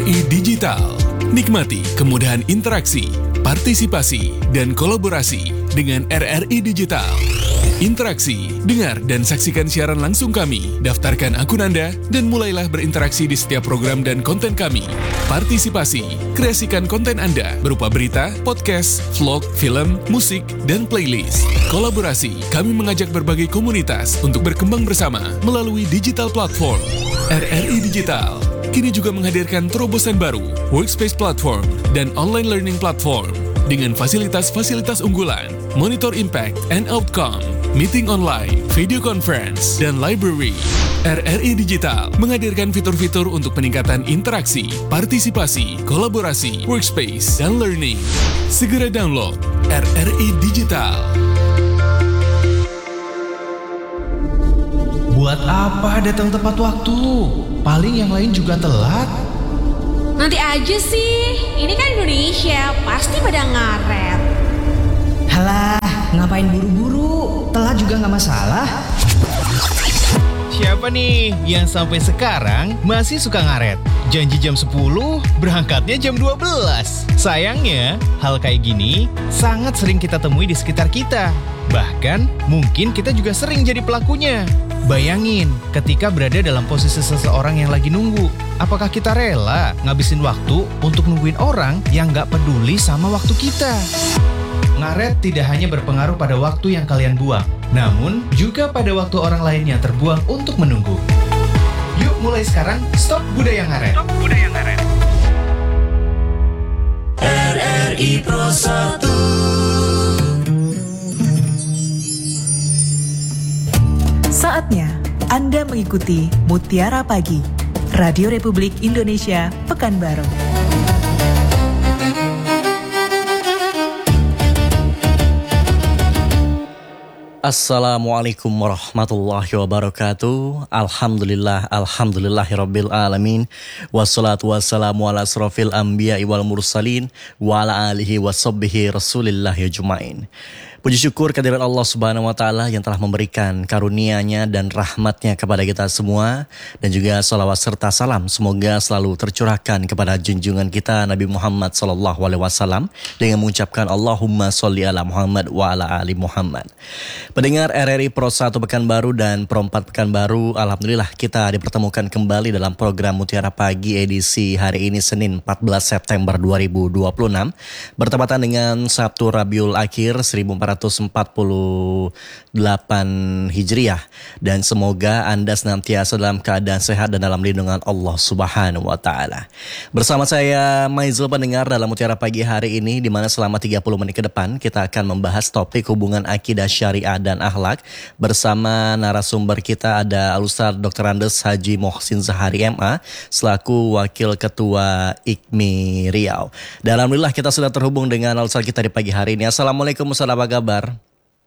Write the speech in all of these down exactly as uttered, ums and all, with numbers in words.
I Digital. Nikmati kemudahan interaksi, partisipasi, dan kolaborasi dengan R R I Digital. Interaksi, dengar dan saksikan siaran langsung kami, daftarkan akun Anda, dan mulailah berinteraksi di setiap program dan konten kami. Partisipasi, kreasikan konten Anda berupa berita, podcast, vlog, film, musik, dan playlist. Kolaborasi, kami mengajak berbagai komunitas untuk berkembang bersama melalui digital platform. R R I Digital kini juga menghadirkan terobosan baru, workspace platform, dan online learning platform dengan fasilitas-fasilitas unggulan, monitor impact and outcome, meeting online, video conference, dan library. R R I Digital menghadirkan fitur-fitur untuk peningkatan interaksi, partisipasi, kolaborasi, workspace, dan learning. Segera download R R I Digital. Buat apa datang tepat waktu? Paling yang lain juga telat. Nanti aja sih, ini kan Indonesia, pasti pada ngaret. Halah, ngapain buru-buru? Telat juga gak masalah. Siapa nih yang sampai sekarang masih suka ngaret? Janji jam sepuluh, berangkatnya jam dua belas. Sayangnya, hal kayak gini sangat sering kita temui di sekitar kita. Bahkan, mungkin kita juga sering jadi pelakunya. Bayangin, ketika berada dalam posisi seseorang yang lagi nunggu, apakah kita rela ngabisin waktu untuk nungguin orang yang gak peduli sama waktu kita? Ngaret tidak hanya berpengaruh pada waktu yang kalian buang, namun juga pada waktu orang lain yang terbuang untuk menunggu. Yuk mulai sekarang, stop budaya ngaret. Stop budaya ngaret. R R I Pro satu. Saatnya Anda mengikuti Mutiara Pagi, Radio Republik Indonesia, Pekanbaru. Assalamualaikum warahmatullahi wabarakatuh. Alhamdulillah, alhamdulillahirabbil alamin. Wassalatu wassalamu ala asrofil anbiya'i wal mursalin wa ala alihi washabbihi rasulillahi ajmain. Puji syukur kehadirat Allah Subhanahu wa taala yang telah memberikan karunia-Nya dan rahmat-Nya kepada kita semua, dan juga salawat serta salam semoga selalu tercurahkan kepada junjungan kita Nabi Muhammad sallallahu alaihi wasallam dengan mengucapkan Allahumma sholli ala Muhammad wa ala ali Muhammad. Pendengar R R I Pro satu Pekanbaru dan Pro empat Pekanbaru, alhamdulillah kita dipertemukan kembali dalam program Mutiara Pagi edisi hari ini Senin empat belas September dua ribu dua puluh enam bertepatan dengan Sabtu Rabiul Akhir seribu empat ratus empat puluh delapan Hijriah, dan semoga Anda senantiasa dalam keadaan sehat dan dalam lindungan Allah Subhanahu wa taala. Bersama saya Maizul pendengar dalam Mutiara Pagi hari ini, di mana selama tiga puluh menit ke depan kita akan membahas topik hubungan akidah syariah dan akhlak. Bersama narasumber kita ada Al-Ustaz Doktor Andes Haji Mohsin Zahari M A selaku Wakil Ketua I K M I Riau. Dan alhamdulillah kita sudah terhubung dengan Al-Ustaz kita di pagi hari ini. Assalamualaikum Ustaz, apa kabar?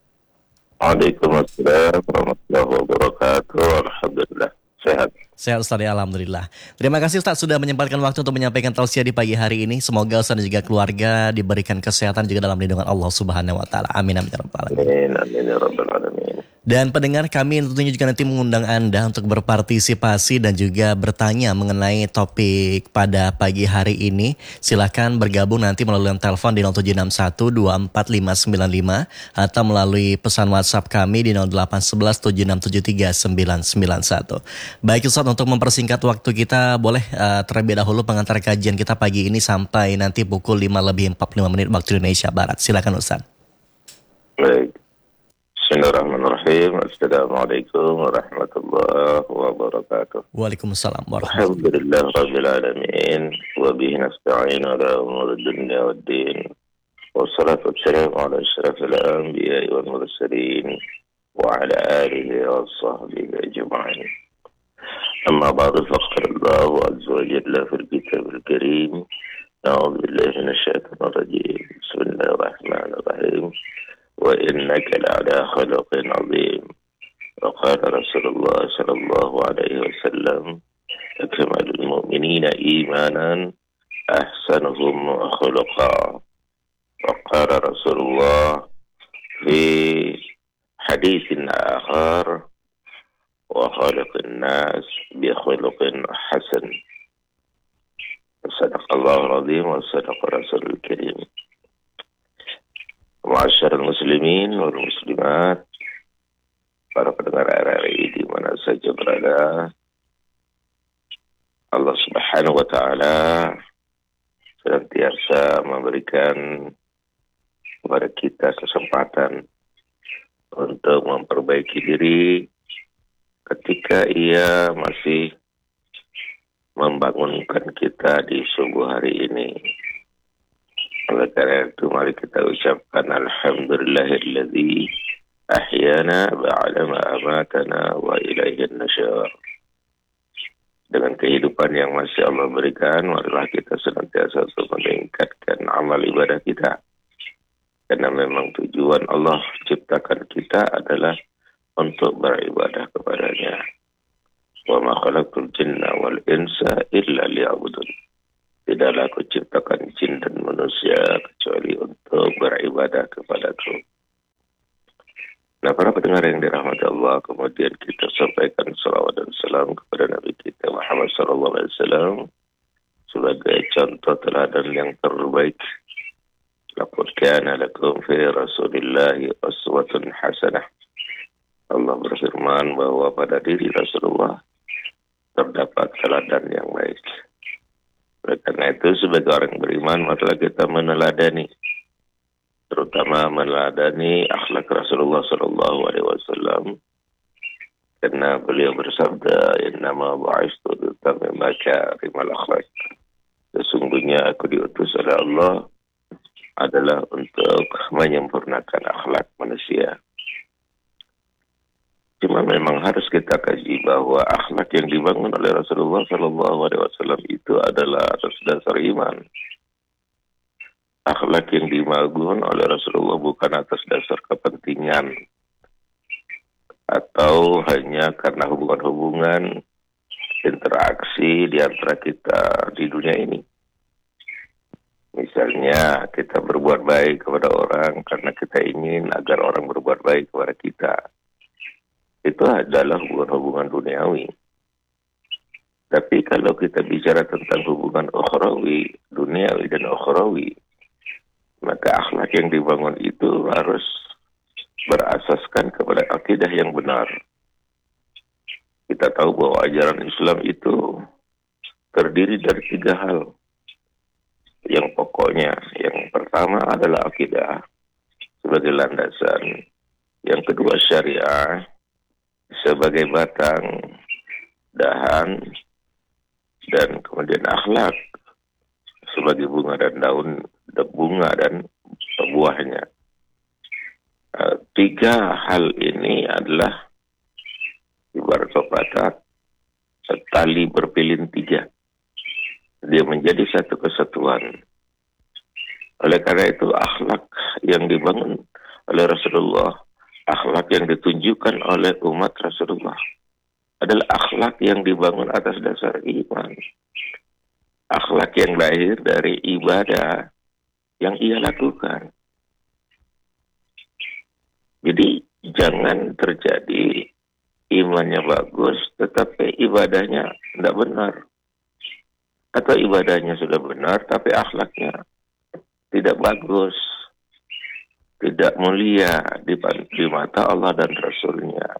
Waalaikumsalam warahmatullahi wabarakatuh. Alhamdulillah sehat. Sehat Ustaz ya, alhamdulillah. Terima kasih Ustaz sudah menyempatkan waktu untuk menyampaikan tausiah di pagi hari ini. Semoga Ustaz dan juga keluarga diberikan kesehatan juga dalam lindungan Allah Subhanahu wa taala. Amin amin ya rabbal alamin. Amin amin ya rabbal alamin. Dan pendengar kami tentunya juga nanti mengundang Anda untuk berpartisipasi dan juga bertanya mengenai topik pada pagi hari ini. Silakan bergabung nanti melalui telepon di nol tujuh enam satu dua empat lima sembilan lima atau melalui pesan WhatsApp kami di nol delapan satu satu tujuh enam tujuh tiga sembilan sembilan satu. Baik Ustaz, untuk mempersingkat waktu kita, boleh uh, terlebih dahulu pengantar kajian kita pagi ini sampai nanti pukul lima lebih empat puluh lima menit waktu Indonesia Barat. Silakan Ustaz. Baik. Bismillahirrahmanirrahim. Assalamualaikum warahmatullahi wabarakatuh. Waalaikumsalam warahmatullahi wabarakatuh. Alhamdulillah rabbil alamin wa bihi nasta'in ala umuri dunya waddin. Wassalatu wassalamu ala asyrafil anbiya'i wal mursalin wa ala alihi wa sahbihi ajma'in. Amma ba'du, faqala Allah azza wa jalla fil kitabil karim. A'udzu billahi minasy syaithanir rajim. Bismillahirrahmanirrahim. وإنك لعلى خلق عظيم. وقال رسول الله صلى الله عليه وسلم أكمل المؤمنين إيمانا أحسنهم خلقا. وقال رسول الله في حديث آخر وخالق الناس بخلق حسن. Sadaqallahul azim wa sadaqa rasulul karim. Ma'asyiral muslimin wal muslimat, para pendengar R R I di mana saja berada, Allah Subhanahu wa taala senantiasa memberikan kepada kita kesempatan untuk memperbaiki diri ketika Ia masih membangunkan kita di subuh hari ini. Oleh karena itu, mari kita ucapkan Alhamdulillahilladzi ahyana ba'da ma amatana wa ilaihin nusyur. Dengan kehidupan yang masih Allah berikan, marilah kita senantiasa untuk meningkatkan amal ibadah kita. Karena memang tujuan Allah ciptakan kita adalah untuk beribadah kepadanya. Wa ma khalaqtul jinna wal insa illa liya'budun. Tidaklah aku ciptakan jin dan manusia kecuali untuk beribadah kepadaku. Nah, para pendengar yang dirahmati Allah, kemudian kita sampaikan salawat dan salam kepada Nabi kita Muhammad sallallahu alaihi wasallam sebagai contoh teladan yang terbaik. Laqad kana lakum fi Rasulillahi uswatun hasanah. Allah berfirman bahwa pada diri Rasulullah terdapat teladan yang baik. Oleh karena itu, sebagai orang beriman, marilah kita meneladani, terutama meneladani akhlak Rasulullah Sallallahu Alaihi Wasallam, karena beliau bersabda, "Innama bu'istu litammima makarimal akhlak." Sesungguhnya aku diutus oleh Allah adalah untuk menyempurnakan akhlak manusia. Cuma memang harus kita kaji bahwa akhlak yang dibangun oleh Rasulullah Sallallahu Alaihi Wasallam itu adalah atas dasar iman. Akhlak yang dibangun oleh Rasulullah bukan atas dasar kepentingan atau hanya karena hubungan-hubungan interaksi di antara kita di dunia ini. Misalnya kita berbuat baik kepada orang karena kita ingin agar orang berbuat baik kepada kita. Itu adalah hubungan-hubungan duniawi. Tapi kalau kita bicara tentang hubungan ukhrawi, duniawi dan ukhrawi, maka akhlak yang dibangun itu harus berasaskan kepada akidah yang benar. Kita tahu bahwa ajaran Islam itu terdiri dari tiga hal. Yang pokoknya, yang pertama adalah akidah sebagai landasan. Yang kedua syariah sebagai batang, dahan, dan kemudian akhlak sebagai bunga dan daun, bunga dan buahnya. Uh, tiga hal ini adalah ibarat pepatah tali berpilin tiga. Dia menjadi satu kesatuan. Oleh karena itu, akhlak yang dibangun oleh Rasulullah, akhlak yang ditunjukkan oleh umat Rasulullah adalah akhlak yang dibangun atas dasar iman. Akhlak yang lahir dari ibadah yang ia lakukan. Jadi jangan terjadi imannya bagus tetapi ibadahnya tidak benar. Atau ibadahnya sudah benar tapi akhlaknya tidak bagus, tidak mulia di, di mata Allah dan Rasulnya.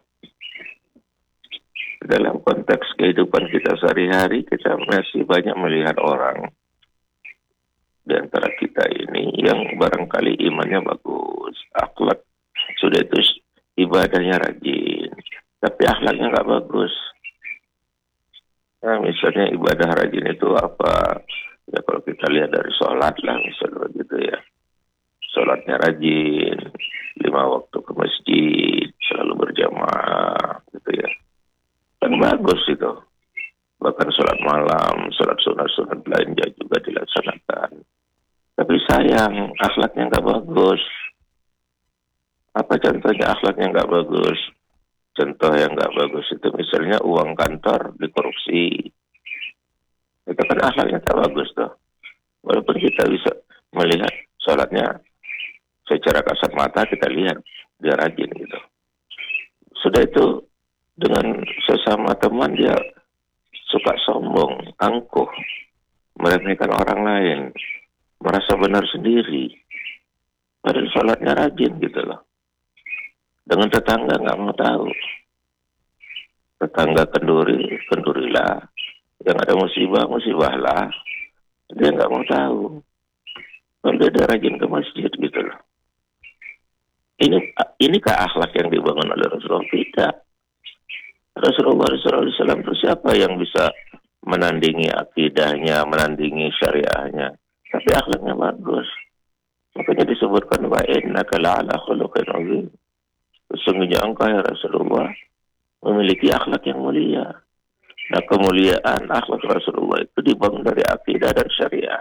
Dalam konteks kehidupan kita sehari-hari, kita masih banyak melihat orang di antara kita ini yang barangkali imannya bagus, akhlak sudah itu ibadahnya rajin, tapi akhlaknya nggak bagus. Nah, misalnya ibadah rajin itu apa? Ya kalau kita lihat dari sholat lah, misalnya begitu ya. Sholatnya rajin, lima waktu ke masjid, selalu berjamaah, gitu ya. Kan bagus itu. Bahkan sholat malam, sholat sunat-sunat belanja juga dilaksanakan. Tapi sayang, akhlaknya nggak bagus. Apa contohnya akhlaknya nggak bagus? Contoh yang nggak bagus itu misalnya uang kantor dikorupsi. Itu kan akhlaknya tak bagus tuh. Walaupun kita bisa melihat sholatnya secara kasat mata, kita lihat dia rajin gitu. Sudah itu dengan sesama teman dia suka sombong, angkuh, meremehkan orang lain, merasa benar sendiri. Padahal sholatnya rajin gitu loh. Dengan tetangga nggak mau tahu. Tetangga kenduri, kendurilah. Yang ada musibah, musibahlah. Dia nggak mau tahu. Kalau dia rajin ke masjid gitu loh. Ini inikah akhlak yang dibangun oleh Rasulullah? Tidak. Rasulullah shallallahu alaihi wasallam itu siapa yang bisa menandingi akidahnya, menandingi syariahnya? Tapi akhlaknya bagus. Makanya disebutkan wa innaka la'ala khuluqin 'azim. Sesungguhnya engkau ya Rasulullah memiliki akhlak yang mulia. Nah, kemuliaan akhlak Rasulullah itu dibangun dari akidah dan syariah.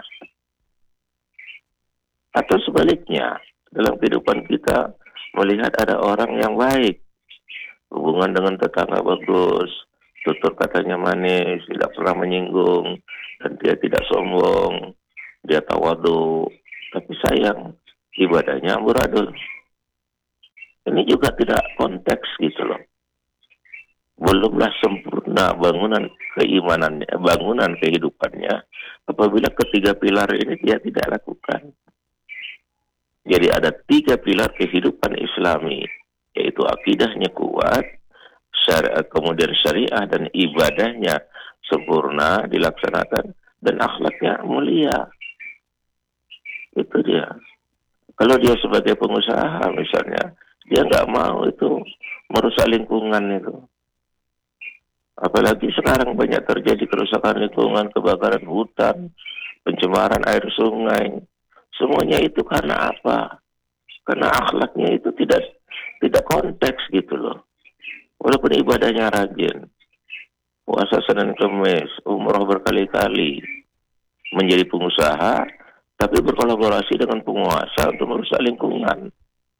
Atau sebaliknya, dalam kehidupan kita melihat ada orang yang baik, hubungan dengan tetangga bagus, tutur katanya manis, tidak pernah menyinggung, dan dia tidak sombong, dia tawadu, tapi sayang ibadahnya amburadul. Ini juga tidak konteks gitu loh. Belumlah sempurna bangunan keimanannya, bangunan kehidupannya, apabila ketiga pilar ini dia tidak lakukan. Jadi ada tiga pilar kehidupan Islami, yaitu akidahnya kuat, syariat, kemudian syariah dan ibadahnya sempurna dilaksanakan, dan akhlaknya mulia. Itu dia. Kalau dia sebagai pengusaha misalnya, dia nggak mau itu merusak lingkungan itu. Apalagi sekarang banyak terjadi kerusakan lingkungan, kebakaran hutan, pencemaran air sungai. Semuanya itu karena apa? Karena akhlaknya itu tidak tidak konteks gitu loh. Walaupun ibadahnya rajin, puasa Senin Kemis, umrah berkali-kali, menjadi pengusaha, tapi berkolaborasi dengan penguasa untuk merusak lingkungan.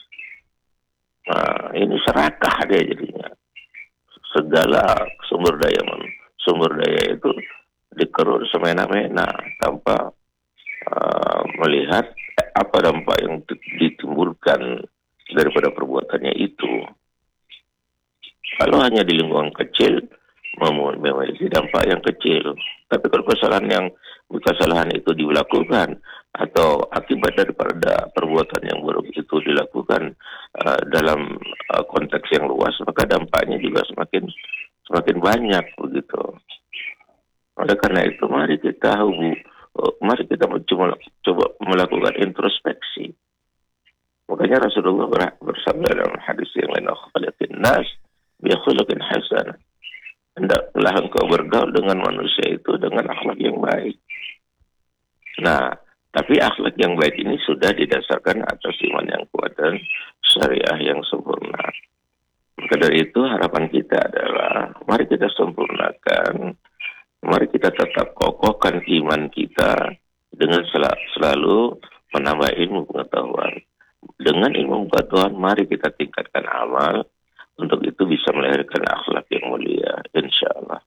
Nah, ini serakah dia jadinya. Segala sumber daya sumber daya itu dikerur semena-mena tanpa uh, melihat apa dampak yang ditimbulkan daripada perbuatannya itu. Kalau hanya di lingkungan kecil, memiliki dampak yang kecil. Tapi kalau kesalahan yang kesalahan itu dilakukan atau akibat daripada perbuatan yang buruk itu dilakukan uh, dalam uh, konteks yang luas, maka dampaknya juga semakin semakin banyak begitu. Oleh karena itu, mari kita uh, mari kita coba coba melakukan introspeksi. Makanya Rasulullah bersabda dalam hadis yang lain, "Khaliqin nas bi khuluqin hasan." Hendaklah engkau bergaul dengan manusia itu dengan akhlak yang baik. Nah, tapi akhlak yang baik ini sudah didasarkan atas iman yang kuat dan syariah yang sempurna. Maka dari itu harapan kita adalah mari kita sempurnakan, mari kita tetap kokohkan iman kita dengan sel- selalu menambah ilmu pengetahuan. Dengan ilmu pengetahuan mari kita tingkatkan amal. Untuk itu bisa melahirkan akhlak yang mulia, insya Allah.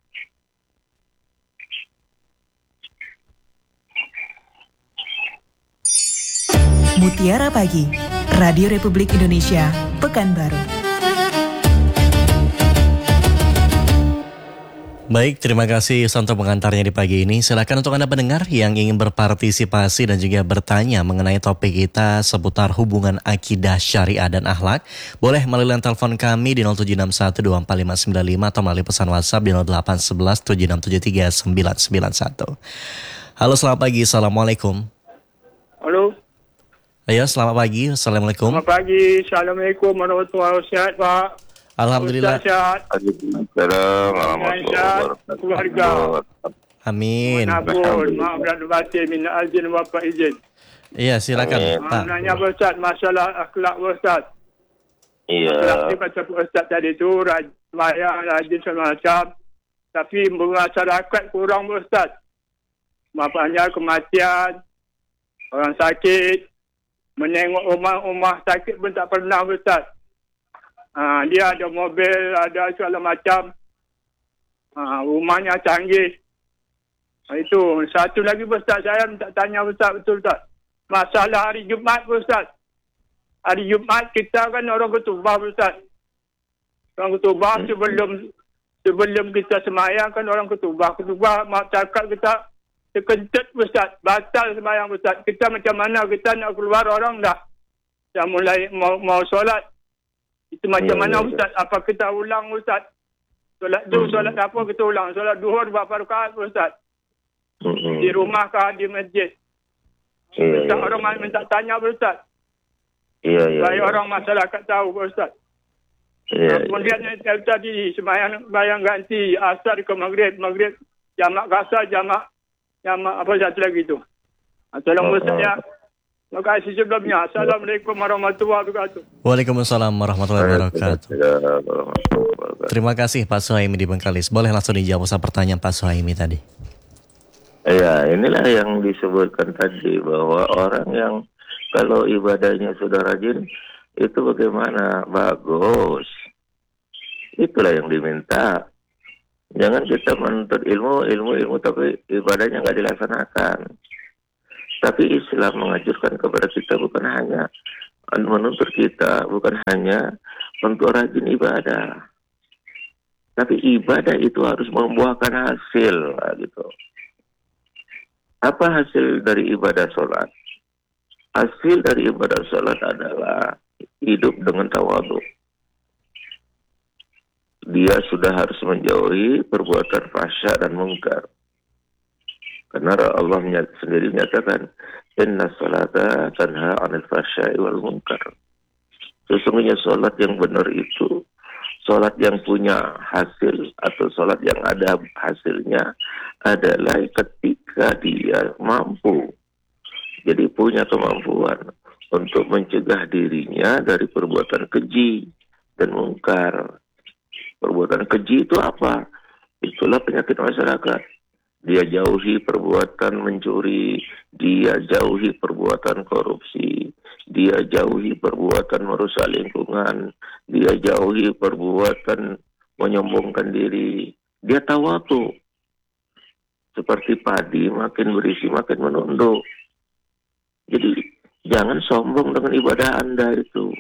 Mutiara Pagi, Radio Republik Indonesia, Pekanbaru. Baik, terima kasih untuk pengantarnya di pagi ini. Silakan untuk Anda pendengar yang ingin berpartisipasi dan juga bertanya mengenai topik kita seputar hubungan akidah, syariah, dan akhlak. Boleh melalui telepon kami di nol tujuh enam satu dua empat lima sembilan lima atau melalui pesan WhatsApp di nol delapan satu satu tujuh enam tujuh tiga sembilan sembilan satu. Halo, selamat pagi. Assalamualaikum. Halo. Ayo, selamat pagi. Assalamualaikum. Selamat pagi. Assalamualaikum warahmatullahi wabarakatuh, Pak. Alhamdulillah. Waalaikumsalam warahmatullahi wabarakatuh. Amin. Ampun, maaf dan batin minna azin wa fa izin. Iya, silakan, Pak. Nanya Ustaz masalah akhlak Ustaz. Iya. Akhlak macam Ustaz tadi tu rajin sembahyang, rajin semacam, tapi masyarakat kurang Ustaz. Maknanya kematian, orang sakit, menengok rumah-rumah sakit pun tak pernah Ustaz. Ha, dia ada mobil, ada segala macam. Ha, rumahnya canggih. Ha, itu. Satu lagi Ustaz, saya minta tanya Ustaz, betul tak? Masalah hari Jumaat Ustaz. Hari Jumaat kita kan orang ketubah Ustaz. Orang ketubah hmm. sebelum sebelum kita semayang kan orang ketubah. Ketubah masyarakat kita terkentut Ustaz, batal sembahyang Ustaz. Kita macam mana kita nak keluar, orang dah dah mulai mau mau solat. Itu macam Ya, mana ya, ya. Ustaz? Apa kita ulang Ustaz? Solat du, Hmm. solat apa kita ulang? Solat duhur berapa rakaat Ustaz? Hmm. Di rumah kah di masjid? Iya, Ustaz, iya, orang iya. minta tanya Ustaz. Iya, iya. Supaya iya. orang masyarakat tahu Ustaz. Iya, iya. Kemudian yang tadi sembahyang bayang ganti asar ke maghrib, maghrib jamak kasar, jamak jamak apa satu lagi tu. Ah, Tolong Oh, Ustaz oh. ya. Terima kasih sebelumnya. Assalamualaikum warahmatullahi wabarakatuh. Waalaikumsalam warahmatullahi wabarakatuh. Waalaikumsalam. Terima kasih Pak Suhaimi di Bengkalis. Boleh langsung dijawab sama pertanyaan Pak Suhaimi tadi. Ya, inilah yang disebutkan tadi, bahwa orang yang kalau ibadahnya sudah rajin, itu bagaimana? Bagus. Itulah yang diminta. Jangan kita menuntut ilmu, ilmu, ilmu, tapi ibadahnya nggak dilaksanakan. Tapi Islam mengajarkan kepada kita bukan hanya menuntut kita, bukan hanya untuk rajin ibadah. Tapi ibadah itu harus membuahkan hasil, gitu. Apa hasil dari ibadah sholat? Hasil dari ibadah sholat adalah hidup dengan tawadhu. Dia sudah harus menjauhi perbuatan fahsya dan mungkar. Karena Allah menyat, sendiri menyatakan, Inna salata tanha anil fahsya'i wal munkar. Sesungguhnya sholat yang benar itu, sholat yang punya hasil atau sholat yang ada hasilnya adalah ketika dia mampu. Jadi punya kemampuan untuk mencegah dirinya dari perbuatan keji dan mungkar. Perbuatan keji itu apa? Itulah penyakit masyarakat. Dia jauhi perbuatan mencuri, dia jauhi perbuatan korupsi, dia jauhi perbuatan merusak lingkungan, dia jauhi perbuatan menyombongkan diri. Dia tawadhu. Seperti padi, makin berisi makin menunduk. Jadi jangan sombong dengan ibadah Anda itu.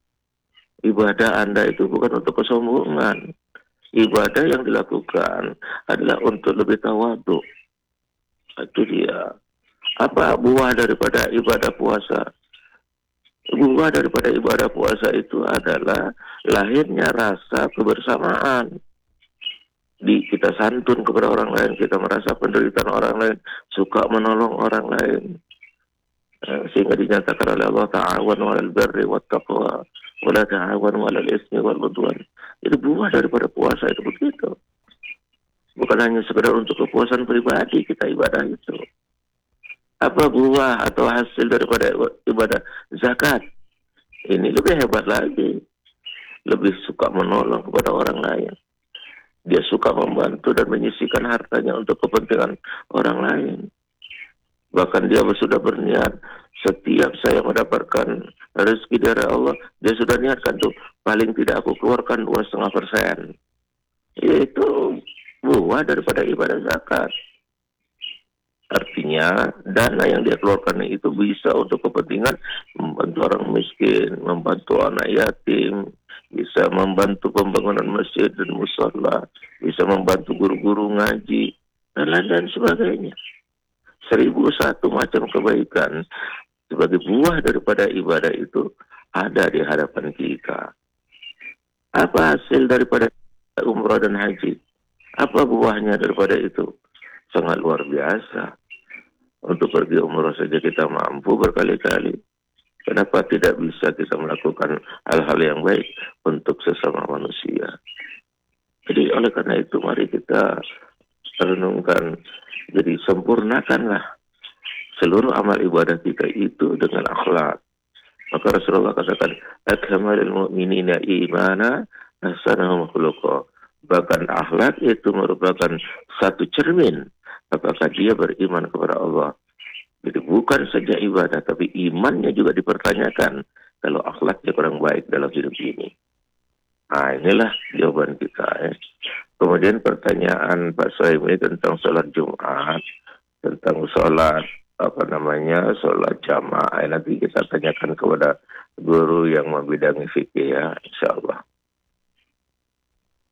Ibadah Anda itu bukan untuk kesombongan. Ibadah yang dilakukan adalah untuk lebih tawadhu. Itu dia. Apa buah daripada ibadah puasa? Buah daripada ibadah puasa itu adalah lahirnya rasa kebersamaan. Di kita santun kepada orang lain, kita merasa penderitaan orang lain, suka menolong orang lain. Sehingga dinyatakan oleh Allah, ta'awanu 'alal birri wat taqwa wa la ta'awanu 'alal ismi wal 'udwan. Jadi buah daripada puasa itu begitu. Bukan hanya sekedar untuk kepuasan pribadi kita ibadah itu. Apa buah atau hasil daripada ibadah zakat? Ini lebih hebat lagi. Lebih suka menolong kepada orang lain. Dia suka membantu dan menyisihkan hartanya untuk kepentingan orang lain. Bahkan dia sudah berniat, setiap saya mendapatkan rezeki dari Allah, dia sudah niatkan tuh, paling tidak aku keluarkan dua setengah persen. Itu buah daripada ibadah zakat. Artinya dana yang dia keluarkan itu bisa untuk kepentingan membantu orang miskin, membantu anak yatim, bisa membantu pembangunan masjid dan musala, bisa membantu guru-guru ngaji, dan lain-lain sebagainya. Seribu satu macam kebaikan sebagai buah daripada ibadah itu ada di hadapan kita. Apa hasil daripada umrah dan haji? Apa buahnya daripada itu? Sangat luar biasa. Untuk pergi umrah saja kita mampu berkali-kali. Kenapa tidak bisa kita melakukan hal-hal yang baik untuk sesama manusia? Jadi oleh karena itu mari kita renungkan. Jadi sempurnakanlah seluruh amal ibadah kita itu dengan akhlak. Maka Rasulullah katakan, akmalul mu'minina imana hasanahum khuluqa. Bahkan akhlak itu merupakan satu cermin apakah dia beriman kepada Allah. Jadi bukan saja ibadah, tapi imannya juga dipertanyakan kalau akhlaknya kurang baik dalam hidup ini. Nah, inilah jawaban kita. Ya. Kemudian pertanyaan Pak Suhaimi tentang sholat Jumat, tentang sholat apa namanya sholat jamaah. Nanti kita tanyakan kepada guru yang membidangi fikih ya, insya Allah.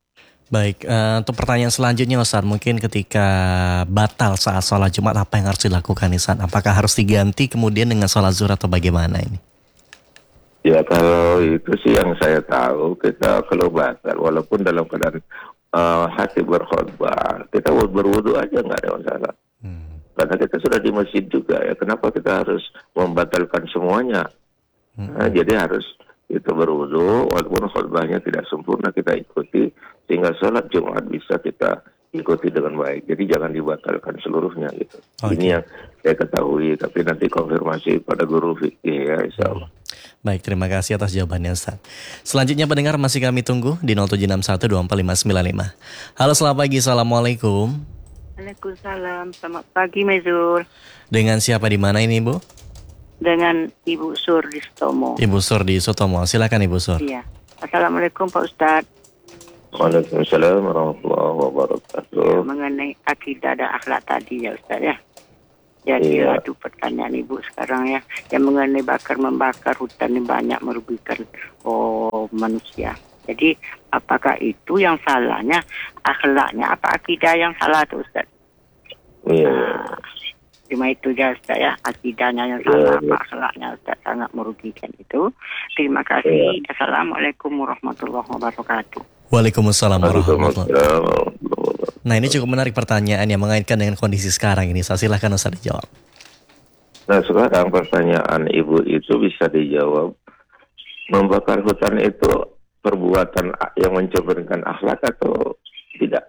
Baik, uh, untuk pertanyaan selanjutnya Ustaz, mungkin ketika batal saat sholat Jumat apa yang harus dilakukan Ustaz? Apakah harus diganti kemudian dengan sholat zuhur atau bagaimana ini? Ya kalau itu sih yang saya tahu, kita kalau batal walaupun dalam keadaan uh, hati berkhutbah, kita berwudu aja nggak ada masalah. Hmm. Karena kita sudah di masjid juga ya, kenapa kita harus membatalkan semuanya? Hmm. Nah, jadi harus kita berwudu, walaupun khutbahnya tidak sempurna kita ikuti, sehingga sholat Jumat bisa kita ikuti dengan baik. Jadi jangan dibatalkan seluruhnya gitu. Okay. Ini yang saya ketahui, tapi nanti konfirmasi pada guru fikih ya, insya Allah. Baik, terima kasih atas jawabannya Ustaz. Selanjutnya pendengar masih kami tunggu di nol tujuh enam satu dua empat lima sembilan lima. Halo, selamat pagi, Assalamualaikum. Waalaikumsalam, selamat pagi Mezur. Dengan siapa di mana ini Bu? Dengan Ibu Sur di Sutomo. Ibu Sur di Sutomo, silakan Ibu Sur. Iya. Assalamualaikum Pak Ustadz. Waalaikumsalam warahmatullahi wabarakatuh. Ya, mengenai akidah dan akhlak tadi ya Ustadz ya. Jadi iya. Aduh pertanyaan Ibu sekarang ya. Yang mengenai bakar membakar hutan ini banyak merugikan oh, manusia. Jadi apakah itu yang salahnya akhlaknya, apa akidah yang salah tuh Ustadz? Iya. Nah, cuma itu aja Ustaz ya, akidahnya yang salah, apa akhlaknya Ustaz, sangat merugikan itu. Terima kasih. Ya. Assalamualaikum warahmatullahi wabarakatuh. Waalaikumsalam warahmatullahi wabarakatuh. Nah ini cukup menarik pertanyaan yang mengaitkan dengan kondisi sekarang ini. Saya silakan Ustaz dijawab. Nah sekarang pertanyaan Ibu itu bisa dijawab, membakar hutan itu perbuatan yang mencerminkan akhlak atau tidak?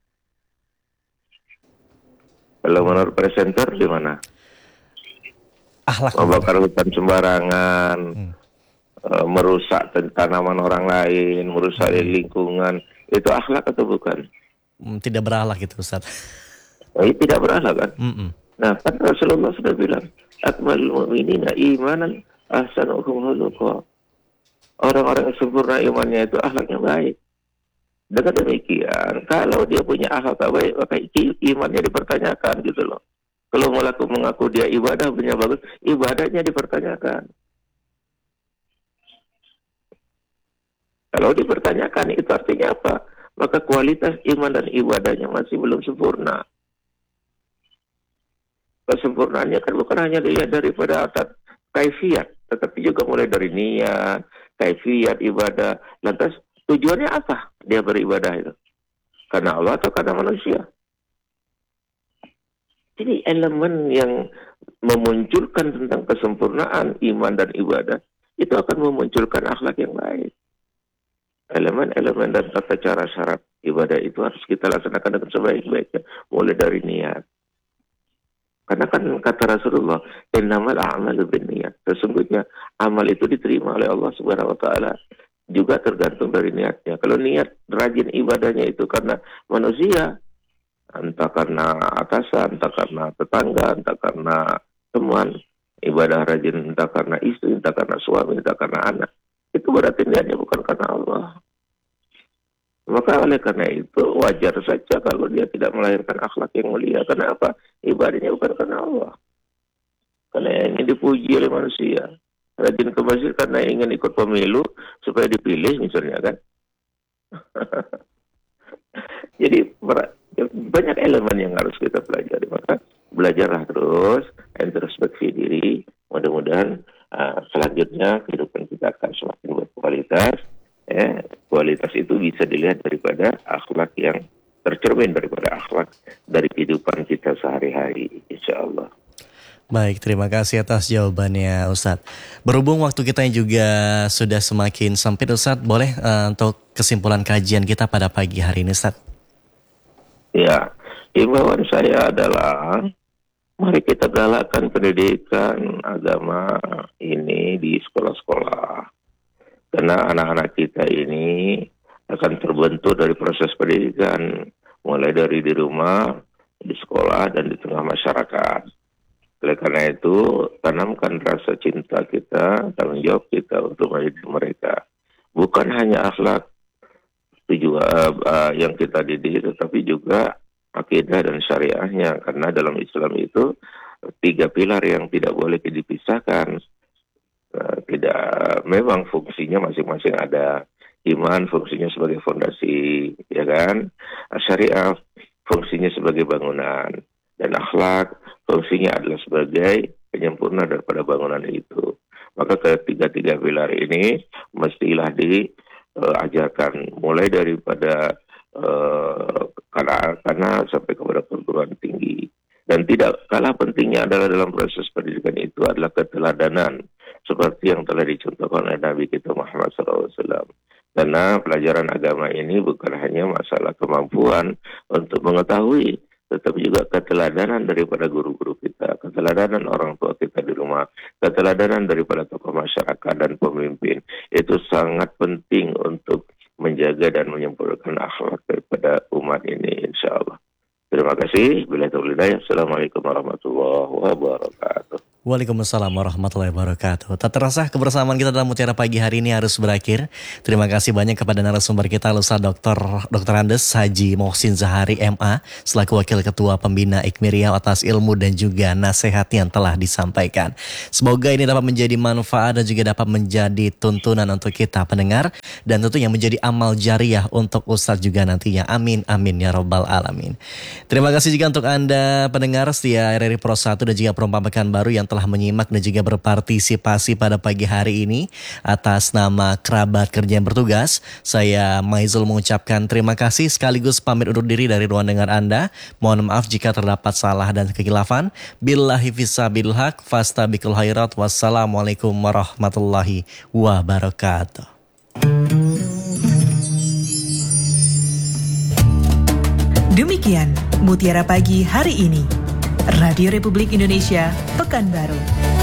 Kalau menurut presenter gimana? Akhlak. Membakar hutan sembarangan, hmm. uh, merusak tanaman orang lain, merusak hmm. lingkungan, itu akhlak atau bukan? Hmm, tidak berakhlak itu Ustaz. Oh, itu tidak berakhlak kan? Hmm. Nah kan Rasulullah sudah bilang, akmalul mu'minina imanan ahsanuhum khuluqa. Orang-orang yang sempurna imannya itu akhlaknya baik. Dengan demikian, kalau dia punya akhlak tak baik, maka imannya dipertanyakan gitu loh. Kalau mengaku mengaku dia ibadah punya bagus, ibadahnya dipertanyakan. Kalau dipertanyakan itu artinya apa? Maka kualitas iman dan ibadahnya masih belum sempurna. Kesempurnaannya kan bukan hanya dilihat daripada atas kaifiat, tetapi juga mulai dari niat, kaifiat ibadah, lantas tujuannya apa dia beribadah itu? Karena Allah atau karena manusia? Jadi elemen yang memunculkan tentang kesempurnaan iman dan ibadah itu akan memunculkan akhlak yang baik. Elemen-elemen dan tata cara syarat ibadah itu harus kita laksanakan dengan sebaik-baiknya, mulai dari niat. Karena kan kata Rasulullah, innamal a'malu binniyat. Sesungguhnya amal itu diterima oleh Allah Subhanahu wa taala juga tergantung dari niatnya. Kalau niat rajin ibadahnya itu karena manusia, entah karena atasan, entah karena tetangga, entah karena teman, ibadah rajin entah karena istri, entah karena suami, entah karena anak, itu berarti niatnya bukan karena Allah. Maka oleh karena itu wajar saja kalau dia tidak melahirkan akhlak yang mulia. Kenapa? Ibadahnya bukan karena Allah, karena ingin dipuji oleh manusia. Rajin ke masjid karena ingin ikut pemilu supaya dipilih misalnya kan. Jadi banyak elemen yang harus kita pelajari. Maka belajarlah terus, introspeksi diri. Mudah-mudahan uh, selanjutnya kehidupan kita akan semakin berkualitas. Ya, kualitas itu bisa dilihat daripada akhlak yang tercermin daripada akhlak dari kehidupan kita sehari-hari, insya Allah. Baik, terima kasih atas jawabannya Ustadz. Berhubung waktu kita juga sudah semakin sempit Ustadz, boleh uh, untuk kesimpulan kajian kita pada pagi hari ini Ustadz? Ya, himbauan saya adalah mari kita galakkan pendidikan agama ini di sekolah-sekolah. Karena anak-anak kita ini akan terbentuk dari proses pendidikan, mulai dari di rumah, di sekolah, dan di tengah masyarakat. Oleh karena itu, tanamkan rasa cinta kita, tanggung jawab kita untuk mendidik mereka. Bukan hanya akhlak tujuan uh, uh, yang kita didik, tetapi juga akidah dan syariahnya. Karena dalam Islam itu tiga pilar yang tidak boleh dipisahkan. Uh, tidak, memang fungsinya masing-masing ada. Iman fungsinya sebagai fondasi, ya kan? Syariah fungsinya sebagai bangunan, dan akhlak fungsinya adalah sebagai penyempurna daripada bangunan itu. Maka ketiga-tiga pilar ini mestilah diajarkan uh, mulai daripada uh, kanak-kanak sampai kepada perguruan tinggi. Dan tidak kalah pentingnya adalah dalam proses pendidikan itu adalah keteladanan seperti yang telah dicontohkan oleh Nabi kita Muhammad shallallahu alaihi wasallam. Karena pelajaran agama ini bukan hanya masalah kemampuan untuk mengetahui, tetapi juga keteladanan daripada guru-guru kita, keteladanan orang tua kita di rumah, keteladanan daripada tokoh masyarakat dan pemimpin. Itu sangat penting untuk menjaga dan menyempurnakan akhlak daripada umat ini, insya Allah. Terima kasih. Bila taufiq hidayah. Assalamualaikum warahmatullahi wabarakatuh. Waalaikumsalam warahmatullahi wabarakatuh. Tak terasa kebersamaan kita dalam Mutiara Pagi hari ini harus berakhir. Terima kasih banyak kepada narasumber kita, Ustaz Doktor Doktor Andes Haji Mohsin Zahari M A selaku Wakil Ketua Pembina I K M I Riau atas ilmu dan juga nasihat yang telah disampaikan. Semoga ini dapat menjadi manfaat dan juga dapat menjadi tuntunan untuk kita pendengar dan tentunya menjadi amal jariah untuk Ustaz juga nantinya. Amin amin ya rabbal alamin. Terima kasih juga untuk Anda pendengar setia R R I Pro satu dan juga Perompak Pekanbaru yang telah menyimak dan juga berpartisipasi pada pagi hari ini. Atas nama kerabat kerja yang bertugas, saya Maizul mengucapkan terima kasih sekaligus pamit undur diri dari ruang dengar Anda. Mohon maaf jika terdapat salah dan kekhilafan. Billahi fissabil haq fastabiqul khairat. Wassalamualaikum warahmatullahi wabarakatuh. Demikian Mutiara Pagi hari ini. Radio Republik Indonesia, Pekanbaru.